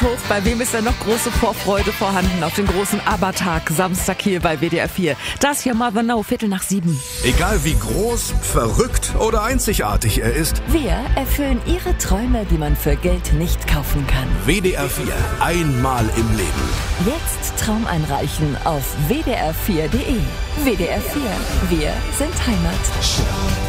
Hof. Bei wem ist denn noch große Vorfreude vorhanden auf den großen ABBA-Tag Samstag hier bei WDR 4? Das hier Mother No, 6:15. Egal wie groß, verrückt oder einzigartig er ist, Wir erfüllen Ihre Träume, die man für Geld nicht kaufen kann. WDR 4, einmal im Leben. Jetzt Traum einreichen auf wdr4.de. WDR 4, wir sind Heimat.